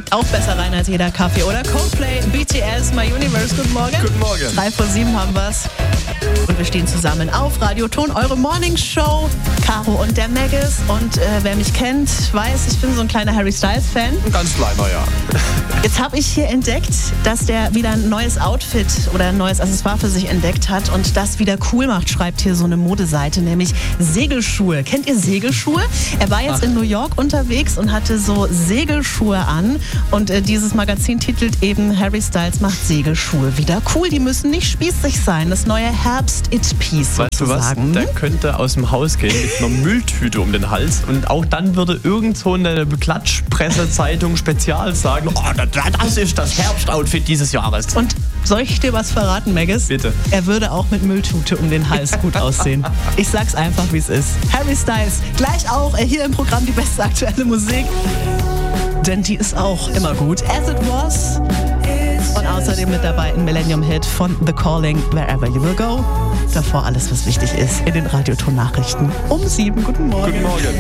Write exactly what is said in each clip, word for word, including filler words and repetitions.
Auch besser rein als jeder Kaffee, oder? Coldplay, B T S, My Universe, guten Morgen. Guten Morgen. Drei vor sieben haben wir's. Und wir stehen zusammen auf Radio Ton, eure Morning Show. Caro und der Maggis. Und äh, wer mich kennt, weiß, ich bin so ein kleiner Harry Styles-Fan. Ein ganz kleiner, ja. Jetzt habe ich hier entdeckt, dass der wieder ein neues Outfit oder ein neues Accessoire für sich entdeckt hat und das wieder cool macht, schreibt hier so eine Modeseite, nämlich Segelschuhe. Kennt ihr Segelschuhe? Er war jetzt Ach. in New York unterwegs und hatte so Segelschuhe an und äh, dieses Magazin titelt eben Harry Styles macht Segelschuhe wieder cool. Die müssen nicht spießig sein. Das neue Herbst-It-Piece sozusagen. Weißt du was? Der könnte aus dem Haus gehen mit einer Mülltüte um den Hals und auch dann würde irgend so eine Klatschpresse-Zeitung Spezial sagen, oh, das ist das Herbstoutfit dieses Jahres. Und soll ich dir was verraten, Maggis? Bitte. Er würde auch mit Mülltüte um den Hals gut aussehen. Ich sag's einfach, wie es ist. Harry Styles, gleich auch hier im Programm die beste aktuelle Musik. Denn die ist auch immer gut. As It Was. Und außerdem mit dabei ein Millennium-Hit von The Calling, Wherever You Will Go. Davor alles, was wichtig ist, in den Radioton-Nachrichten um sieben. Guten Morgen. Guten Morgen.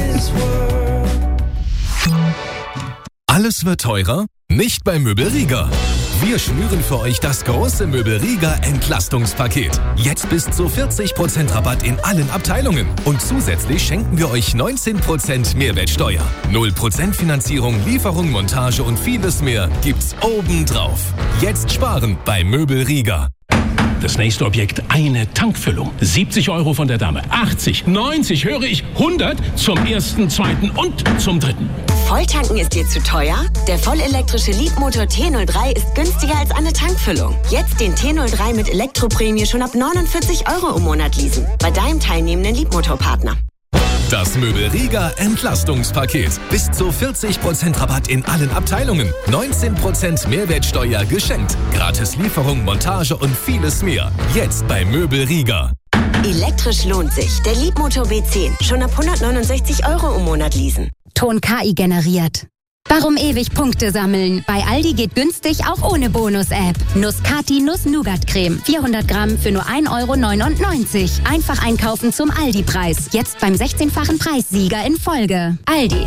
Alles wird teurer? Nicht bei Möbelrieger. Wir schnüren für euch das große Möbelrieger Entlastungspaket. Jetzt bis zu vierzig Prozent Rabatt in allen Abteilungen. Und zusätzlich schenken wir euch neunzehn Prozent Mehrwertsteuer. null Prozent Finanzierung, Lieferung, Montage und vieles mehr gibt's obendrauf. Jetzt sparen bei Möbelrieger. Das nächste Objekt, eine Tankfüllung. siebzig Euro von der Dame. achtzig, neunzig, höre ich, hundert zum ersten, zweiten und zum dritten. Volltanken ist dir zu teuer? Der vollelektrische Leapmotor T null drei ist günstiger als eine Tankfüllung. Jetzt den T null drei mit Elektroprämie schon ab neunundvierzig Euro im Monat leasen. Bei deinem teilnehmenden Leapmotor-Partner. Das Möbelrieger Entlastungspaket. Bis zu vierzig Prozent Rabatt in allen Abteilungen. neunzehn Prozent Mehrwertsteuer geschenkt. Gratis Lieferung, Montage und vieles mehr. Jetzt bei Möbelrieger. Elektrisch lohnt sich. Der Leapmotor B zehn. Schon ab hundertneunundsechzig Euro im Monat leasen. Ton K I generiert. Warum ewig Punkte sammeln? Bei Aldi geht günstig auch ohne Bonus-App. Nuss-Kati Nuss-Nougat-Creme. vierhundert Gramm für nur ein Euro neunundneunzig. Einfach einkaufen zum Aldi-Preis. Jetzt beim sechzehnfachen Preissieger in Folge. Aldi.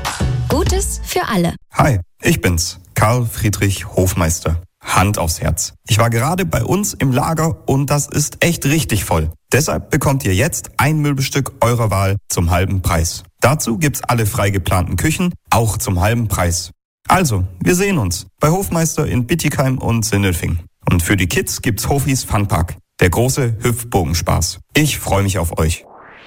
Gutes für alle. Hi, ich bin's, Karl Friedrich Hofmeister. Hand aufs Herz. Ich war gerade bei uns im Lager und das ist echt richtig voll. Deshalb bekommt ihr jetzt ein Möbelstück eurer Wahl zum halben Preis. Dazu gibt's alle frei geplanten Küchen, auch zum halben Preis. Also, wir sehen uns bei Hofmeister in Bittigheim und Sindelfing. Und für die Kids gibt's Hofis Funpark, der große Hüpfbogenspaß. Ich freue mich auf euch.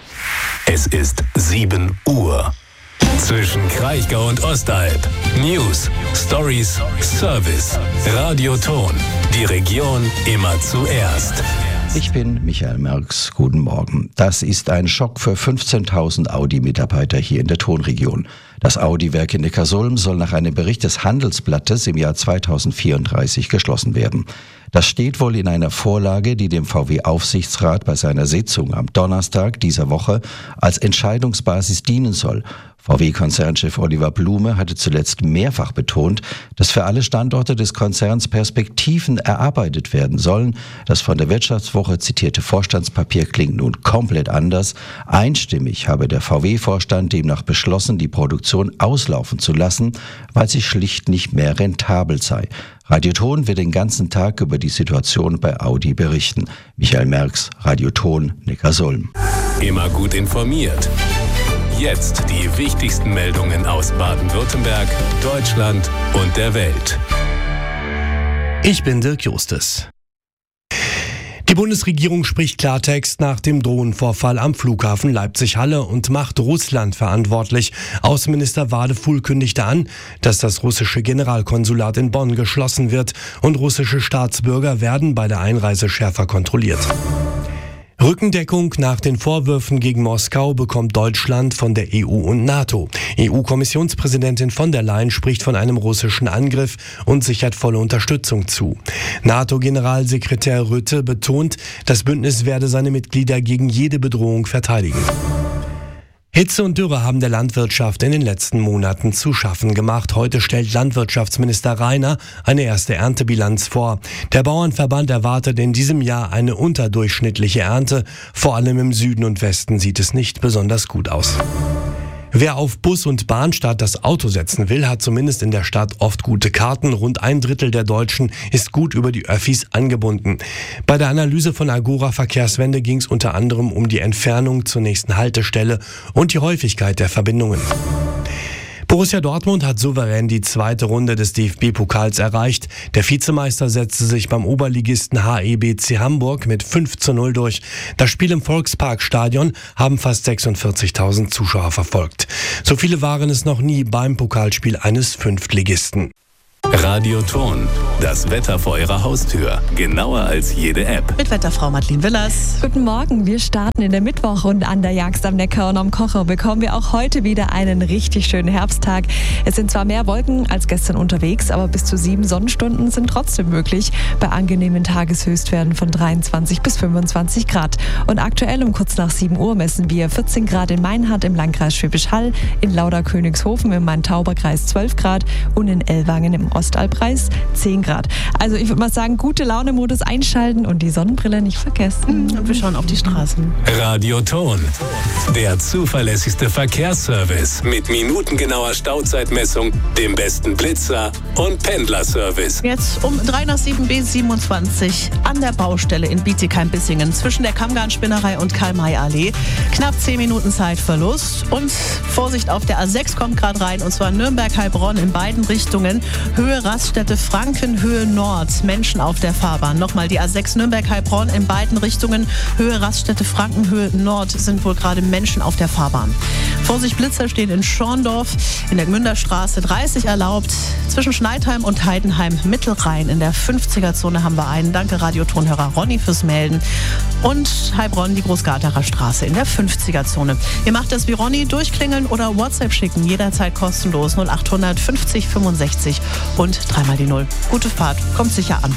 Es ist sieben Uhr. Zwischen Kraichgau und Ostalb. News, Stories, Service. Radioton. Die Region immer zuerst. Ich bin Michael Merks. Guten Morgen. Das ist ein Schock für fünfzehntausend Audi-Mitarbeiter hier in der Tonregion. Das Audi-Werk in Neckarsulm soll nach einem Bericht des Handelsblattes im Jahr zweitausendvierunddreißig geschlossen werden. Das steht wohl in einer Vorlage, die dem V W-Aufsichtsrat bei seiner Sitzung am Donnerstag dieser Woche als Entscheidungsbasis dienen soll. V W-Konzernchef Oliver Blume hatte zuletzt mehrfach betont, dass für alle Standorte des Konzerns Perspektiven erarbeitet werden sollen. Das von der Wirtschaftswoche zitierte Vorstandspapier klingt nun komplett anders. Einstimmig habe der V W-Vorstand demnach beschlossen, die Produktion auslaufen zu lassen, weil sie schlicht nicht mehr rentabel sei. Radioton wird den ganzen Tag über die Situation bei Audi berichten. Michael Merks, Radioton, Neckarsulm. Immer gut informiert. Jetzt die wichtigsten Meldungen aus Baden-Württemberg, Deutschland und der Welt. Ich bin Dirk Justus. Die Bundesregierung spricht Klartext nach dem Drohnenvorfall am Flughafen Leipzig-Halle und macht Russland verantwortlich. Außenminister Wadefuhl kündigte an, dass das russische Generalkonsulat in Bonn geschlossen wird und russische Staatsbürger werden bei der Einreise schärfer kontrolliert. Rückendeckung nach den Vorwürfen gegen Moskau bekommt Deutschland von der E U und NATO. E U-Kommissionspräsidentin von der Leyen spricht von einem russischen Angriff und sichert volle Unterstützung zu. NATO-Generalsekretär Rutte betont, das Bündnis werde seine Mitglieder gegen jede Bedrohung verteidigen. Hitze und Dürre haben der Landwirtschaft in den letzten Monaten zu schaffen gemacht. Heute stellt Landwirtschaftsminister Rainer eine erste Erntebilanz vor. Der Bauernverband erwartet in diesem Jahr eine unterdurchschnittliche Ernte. Vor allem im Süden und Westen sieht es nicht besonders gut aus. Wer auf Bus und Bahn statt das Auto setzen will, hat zumindest in der Stadt oft gute Karten. Rund ein Drittel der Deutschen ist gut über die Öffis angebunden. Bei der Analyse von Agora Verkehrswende ging es unter anderem um die Entfernung zur nächsten Haltestelle und die Häufigkeit der Verbindungen. Borussia Dortmund hat souverän die zweite Runde des D F B-Pokals erreicht. Der Vizemeister setzte sich beim Oberligisten H E B C Hamburg mit fünf zu null durch. Das Spiel im Volksparkstadion haben fast sechsundvierzigtausend Zuschauer verfolgt. So viele waren es noch nie beim Pokalspiel eines Fünftligisten. Radioton, das Wetter vor Ihrer Haustür. Genauer als jede App. Mit Wetterfrau Madeleine Willers. Guten Morgen, wir starten in der Mittwochrunde an der Jagst am Neckar und am Kocher. Bekommen wir auch heute wieder einen richtig schönen Herbsttag. Es sind zwar mehr Wolken als gestern unterwegs, aber bis zu sieben Sonnenstunden sind trotzdem möglich. Bei angenehmen Tageshöchstwerten von dreiundzwanzig bis fünfundzwanzig Grad. Und aktuell um kurz nach sieben Uhr messen wir vierzehn Grad in Meinhardt im Landkreis Schwäbisch Hall, in Lauda-Königshofen im Main-Tauber-Kreis zwölf Grad und in Ellwangen im Ostalbkreis zehn Grad. Also ich würde mal sagen, gute Laune-Modus einschalten und die Sonnenbrille nicht vergessen. Und wir schauen auf die Straßen. Radioton, der zuverlässigste Verkehrsservice mit minutengenauer Stauzeitmessung, dem besten Blitzer und Pendlerservice. Jetzt um drei nach sieben B siebenundzwanzig an der Baustelle in Bietigheim-Bissingen zwischen der Kammgarn-Spinnerei und Karl-May-Allee. Knapp zehn Minuten Zeitverlust und Vorsicht, auf der A sechs kommt gerade rein und zwar Nürnberg-Heilbronn in beiden Richtungen. Höhe Raststätte Franken, Höhe Nord, Menschen auf der Fahrbahn. Nochmal die A sechs Nürnberg-Heilbronn in beiden Richtungen. Höhe Raststätte Franken, Höhe Nord sind wohl gerade Menschen auf der Fahrbahn. Vorsicht, Blitzer stehen in Schorndorf, in der Gmünderstraße dreißig erlaubt. Zwischen Schneidheim und Heidenheim Mittelrhein in der fünfziger-Zone haben wir einen. Danke Radiotonhörer Ronny fürs Melden. Und Heilbronn die Großgarterer Straße in der fünfziger-Zone. Ihr macht das wie Ronny, durchklingeln oder WhatsApp schicken, jederzeit kostenlos null achthundert fünfzig fünfundsechzig und dreimal die Null. Gute Fahrt, kommt sicher an.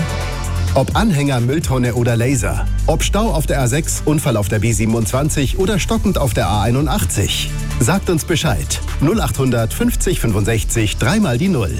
Ob Anhänger, Mülltonne oder Laser. Ob Stau auf der A sechs, Unfall auf der B siebenundzwanzig oder stockend auf der A einundachtzig. Sagt uns Bescheid. null achthundert fünfzig fünfundsechzig, dreimal die Null.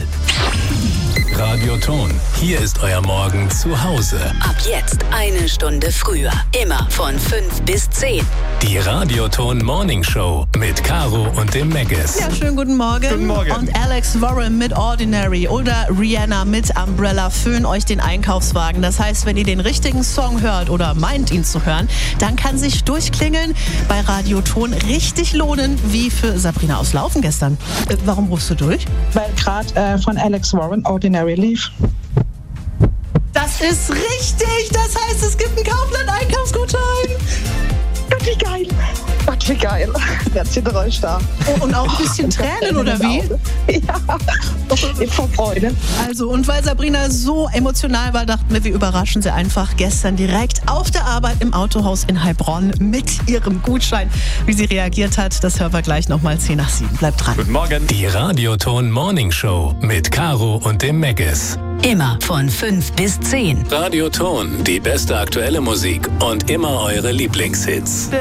Radioton, hier ist euer Morgen zu Hause. Ab jetzt eine Stunde früher. Immer von fünf bis zehn. Die Radioton Morning Show mit Caro und dem Megas. Ja, schönen guten Morgen. Guten Morgen. Und Alex Warren mit Ordinary oder Rihanna mit Umbrella füllen euch den Einkaufswagen. Das heißt, wenn ihr den richtigen Song hört oder meint ihn zu hören, dann kann sich durchklingeln bei Radioton richtig lohnen, wie für Sabrina aus Laufen gestern. Äh, warum rufst du durch? Weil gerade äh, von Alex Warren Ordinary lief. Das ist richtig! Das heißt, es gibt einen Kaufland-Einkaufsgutschein! Gott, wie geil! Gott, wie geil! Jetzt sind euch da. Oh, und auch ein bisschen Tränen, oder wie? Ja, vor Freude. Also, und weil Sabrina so emotional war, dachten wir, wir überraschen sie einfach gestern direkt auf der Arbeit im Autohaus in Heilbronn mit ihrem Gutschein. Wie sie reagiert hat, das hören wir gleich nochmal zehn nach sieben. Bleibt dran. Guten Morgen. Die Radioton Morning Show mit Caro und dem Megas. Immer von fünf bis zehn. Radioton, die beste aktuelle Musik und immer eure Lieblingshits.